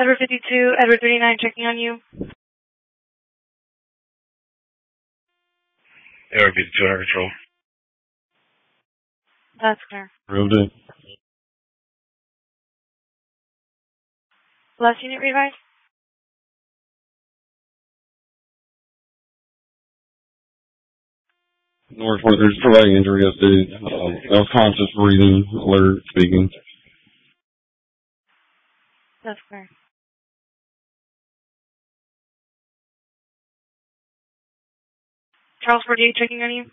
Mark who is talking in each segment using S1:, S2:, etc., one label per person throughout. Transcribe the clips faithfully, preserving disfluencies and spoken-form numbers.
S1: Edward fifty-two, Edward thirty-nine, checking on you.
S2: Edward fifty-two, under control.
S1: That's clear.
S2: Real good.
S1: Last unit revised.
S3: Northwest, there's providing injury update. Um, unconscious breathing, alert, speaking.
S1: That's clear. Charles forty-eight, checking on you.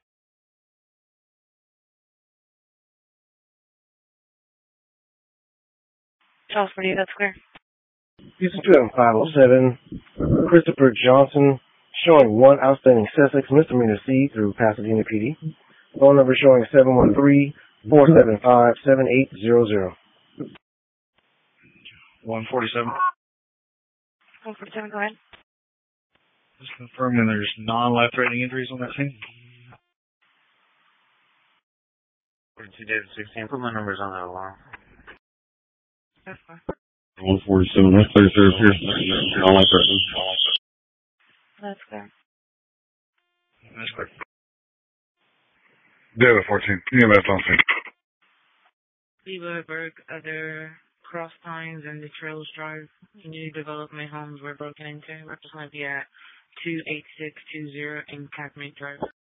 S1: Charles forty-eight, that's clear.
S4: Houston two seven five oh seven, Christopher Johnson, showing one outstanding Sussex misdemeanor C through Pasadena P D. Phone number showing seven one three, four seven five, seven eight zero zero.
S2: one forty-seven.
S1: one forty-seven, go ahead.
S2: Just confirming there's non-life-threatening injuries on that scene. forty-two days and sixteen. Put my numbers on that alarm.
S1: That's fine.
S3: one forty-seven, that's clear, sir. Here's not like that.
S1: That's clear.
S2: That's clear. David fourteen. E M S on scene.
S5: Levi Berg, other cross pines and the Trails Drive. New development homes were broken into. We're just going to be at two eight six two zero in Cackmate Drive.